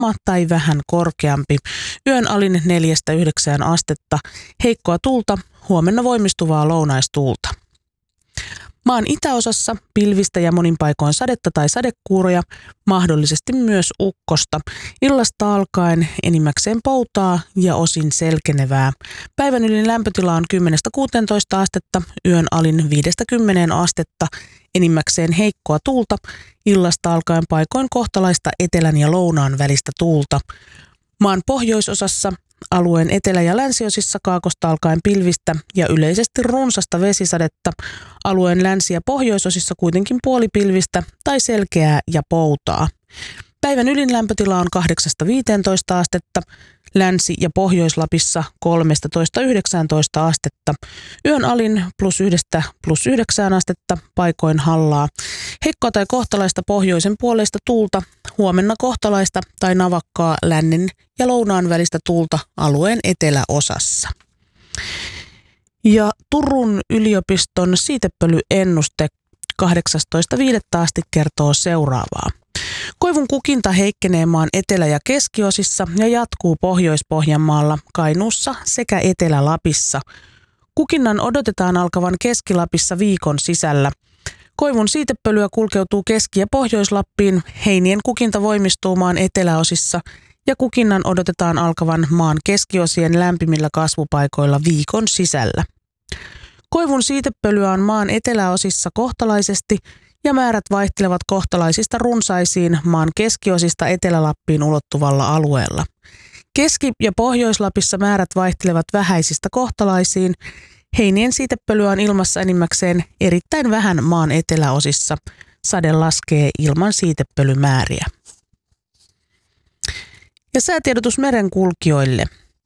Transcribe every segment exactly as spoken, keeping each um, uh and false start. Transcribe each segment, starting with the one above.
sama tai vähän korkeampi. Yön alin neljästä yhdeksään astetta, heikkoa tuulta, huomenna voimistuvaa lounaistuulta. Maan itäosassa pilvistä ja monin paikoin sadetta tai sadekuuroja, mahdollisesti myös ukkosta. Illasta alkaen enimmäkseen poutaa ja osin selkenevää. Päivän ylin lämpötila on kymmenestä kuuteentoista astetta, yön alin viidestä kymmeneen astetta, enimmäkseen heikkoa tuulta. Illasta alkaen paikoin kohtalaista etelän ja lounaan välistä tuulta. Maan pohjoisosassa alueen etelä- ja länsiosissa kaakosta alkaen pilvistä ja yleisesti runsasta vesisadetta. Alueen länsi- ja pohjoisosissa kuitenkin puolipilvistä tai selkeää ja poutaa. Päivän ylin lämpötila on kahdeksasta viiteentoista astetta, Länsi- ja Pohjois-Lapissa kolmetoista yhdeksäntoista astetta. Yön alin plus yhdestä plus yhdeksään astetta, paikoin hallaa. Heikkoa tai kohtalaista pohjoisen puoleista tuulta, huomenna kohtalaista tai navakkaa lännen ja lounaan välistä tuulta alueen eteläosassa. Ja Turun yliopiston siitepölyennuste kahdeksastoista viidettä asti kertoo seuraavaa. Koivun kukinta heikkenee maan etelä- ja keskiosissa ja jatkuu Pohjois-Pohjanmaalla, Kainuussa sekä Etelä-Lapissa. Kukinnan odotetaan alkavan Keski-Lapissa viikon sisällä. Koivun siitepölyä kulkeutuu Keski- ja Pohjois-Lappiin, heinien kukinta voimistuu maan eteläosissa ja kukinnan odotetaan alkavan maan keskiosien lämpimillä kasvupaikoilla viikon sisällä. Koivun siitepölyä on maan eteläosissa kohtalaisesti ja määrät vaihtelevat kohtalaisista runsaisiin maan keskiosista Etelä-Lappiin ulottuvalla alueella. Keski- ja Pohjois-Lapissa määrät vaihtelevat vähäisistä kohtalaisiin. Heinien siitepölyä on ilmassa enimmäkseen erittäin vähän maan eteläosissa. Sade laskee ilman siitepölymääriä. Ja säätiedotus merenkulkijoille.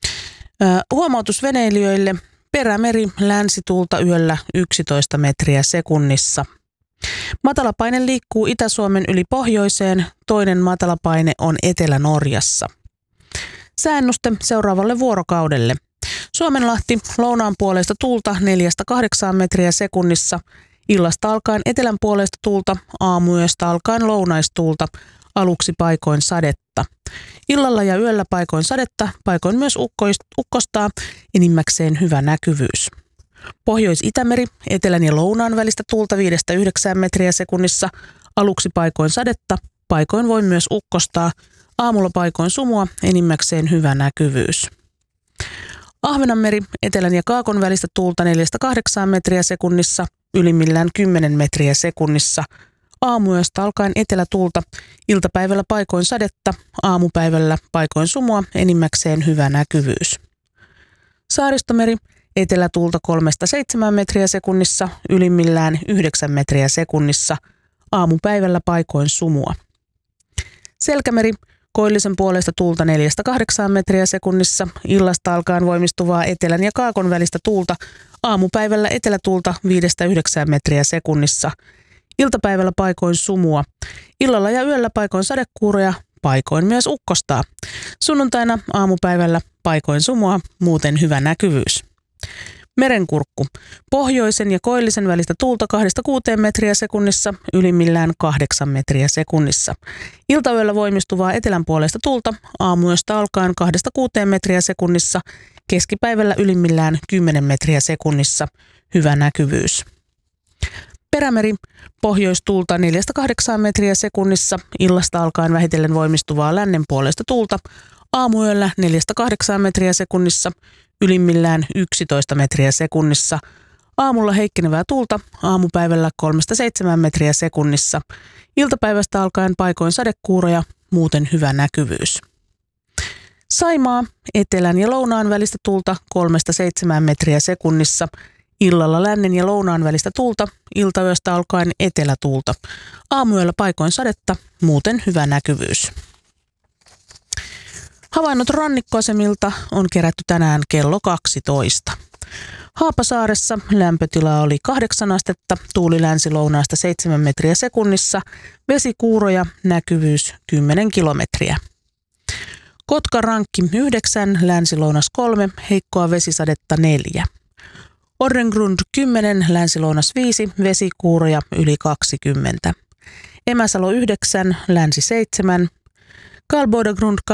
Ö, huomautus veneilijöille. Perämeri länsituulta yöllä yksitoista metriä sekunnissa. Matalapaine liikkuu Itä-Suomen yli pohjoiseen, toinen matalapaine on Etelä-Norjassa. Sääennuste seuraavalle vuorokaudelle. Suomenlahti lounaan puolesta tuulta neljästä kahdeksaan metriä sekunnissa, illasta alkaen etelän puolesta tuulta, aamuyöstä alkaen lounaistuulta, aluksi paikoin sadetta. Illalla ja yöllä paikoin sadetta, paikoin myös ukkostaa, enimmäkseen hyvä näkyvyys. Pohjois-Itämeri, etelän ja lounaan välistä tuulta viidestä yhdeksään metriä sekunnissa, aluksi paikoin sadetta, paikoin voi myös ukkostaa, aamulla paikoin sumua, enimmäkseen hyvä näkyvyys. Ahvenanmeri, etelän ja kaakon välistä tuulta neljästä kahdeksaan metriä sekunnissa, ylimmillään kymmenen metriä sekunnissa, aamuyöstä alkaen etelätuulta, iltapäivällä paikoin sadetta, aamupäivällä paikoin sumua, enimmäkseen hyvä näkyvyys. Saaristomeri, etelätuulta kolmesta seitsemään metriä sekunnissa, ylimmillään yhdeksän metriä sekunnissa, aamupäivällä paikoin sumua. Selkämeri, koillisen puolesta tuulta neljästä kahdeksaan metriä sekunnissa, illasta alkaen voimistuvaa etelän ja kaakon välistä tuulta, aamupäivällä etelätuulta viidestä yhdeksään metriä sekunnissa, iltapäivällä paikoin sumua, illalla ja yöllä paikoin sadekuuroja, paikoin myös ukkostaa. Sunnuntaina aamupäivällä paikoin sumua, muuten hyvä näkyvyys. Merenkurkku. Pohjoisen ja koillisen välistä tuulta kahdesta kuuteen metriä sekunnissa, ylimmillään kahdeksan metriä sekunnissa. Iltayöllä voimistuvaa etelän puolesta tuulta, aamuyöstä alkaen kahdesta kuuteen metriä sekunnissa, keskipäivällä ylimmillään kymmenen metriä sekunnissa, hyvä näkyvyys. Perämeri. Pohjoistuulta neljästä kahdeksaan metriä sekunnissa, illasta alkaen vähitellen voimistuvaa lännen puolesta tuulta, aamuyöllä neljästä kahdeksaan metriä sekunnissa, ylimmillään yksitoista metriä sekunnissa, aamulla heikkenevää tuulta, aamupäivällä kolmesta seitsemään metriä sekunnissa, iltapäivästä alkaen paikoin sadekuuroja, muuten hyvä näkyvyys. Saimaa, etelän ja lounaan välistä tuulta kolmesta seitsemään metriä sekunnissa, illalla lännen ja lounaan välistä tuulta, iltayöstä alkaen etelätuulta, aamuyöllä paikoin sadetta, muuten hyvä näkyvyys. Havainnot rannikkoasemilta on kerätty tänään kello kaksitoista. Haapasaaressa lämpötila oli kahdeksan astetta, tuuli länsi-lounaasta seitsemän metriä sekunnissa, vesikuuroja, näkyvyys kymmenen kilometriä. Kotkarankki yhdeksän, länsi-lounas kolme, heikkoa vesisadetta neljä. Orrengrund kymmenen, länsi-lounas viisi, vesikuuroja yli kaksikymmentä. Emäsalo yhdeksän, länsi seitsemän, Karl Bodegrund